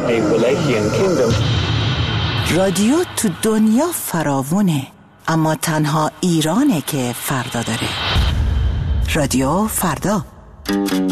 a Wallachian kingdom. رادیو تو دنیا فراوونه، اما تنها ایرانه که فردا داره. رادیو فردا.